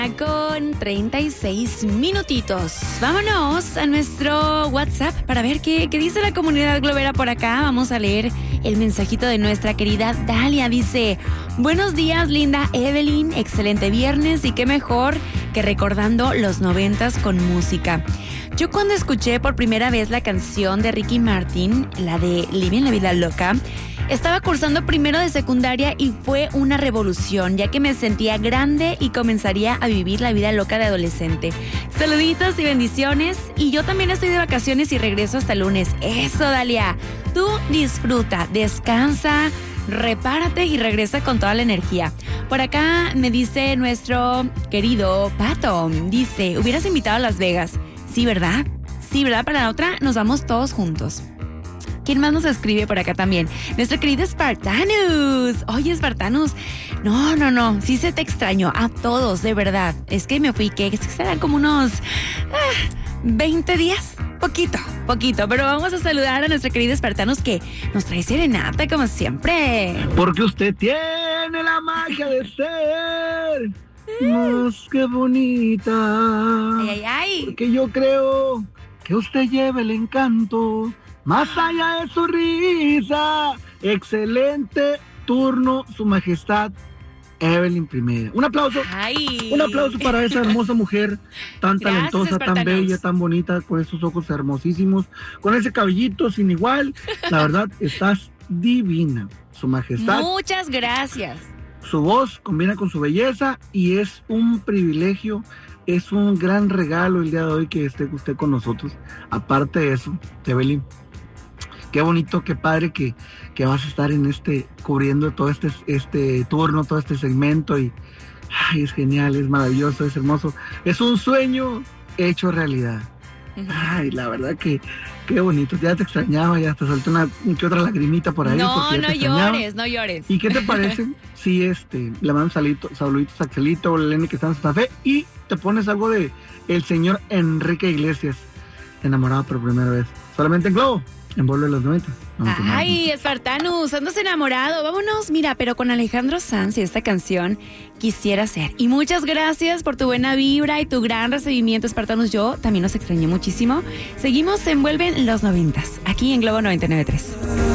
Con 36 minutitos. Vámonos a nuestro WhatsApp para ver qué dice la comunidad globera por acá. Vamos a leer el mensajito de nuestra querida Dalia. Dice: buenos días, linda Evelyn, excelente viernes y qué mejor que recordando los 90s con música. Yo cuando escuché por primera vez la canción de Ricky Martin, la de Living la Vida Loca, estaba cursando primero de secundaria y fue una revolución, ya que me sentía grande y comenzaría a vivir la vida loca de adolescente. Saluditos y bendiciones. Y yo también estoy de vacaciones y regreso hasta el lunes. Eso, Dalia. Tú disfruta, descansa, repárate y regresa con toda la energía. Por acá me dice nuestro querido Pato. Dice: hubieras invitado a Las Vegas. Sí, ¿verdad? Sí, ¿verdad? Para la otra nos vamos todos juntos. ¿Quién más nos escribe por acá también? Nuestro querido Spartanus. Oye, Spartanus, no, sí se te extrañó a todos, de verdad. Es que me fui, que serán como unos 20 días. Poquito, pero vamos a saludar a nuestro querido Spartanus, que nos trae serenata como siempre. Porque usted tiene la magia de ser más que bonita. Ay. Porque yo creo que usted lleva el encanto más allá de su risa. Excelente turno, Su Majestad Evelyn I. Un aplauso. Ay. Un aplauso para esa hermosa mujer, tan talentosa, tan Spartanus. bella, tan bonita, con esos ojos hermosísimos, con ese cabellito sin igual. La verdad, estás divina, Su Majestad. Muchas gracias. Su voz combina con su belleza y es un privilegio, es un gran regalo el día de hoy que esté usted con nosotros. Aparte de eso, Evelyn, qué bonito, qué padre que vas a estar en cubriendo todo este turno, todo este segmento, y ay, es genial, es maravilloso, es hermoso, es un sueño hecho realidad. Ay, la verdad que qué bonito, ya te extrañaba, ya te solté una que otra lagrimita por ahí. No llores. ¿Y qué te parece si le mando saluditos a Axelito o a Elena, que están en Santa Fe, y te pones algo de el señor Enrique Iglesias, Enamorado por primera vez, solamente en Globo, en Vuelo de los 90? Ay, Spartanus, andas enamorado. Vámonos, mira, pero con Alejandro Sanz y esta canción, Quisiera Ser. Y muchas gracias por tu buena vibra y tu gran recibimiento, Spartanus. Yo también los extrañé muchísimo. Seguimos, se envuelven los 90s, aquí en Globo 99.3.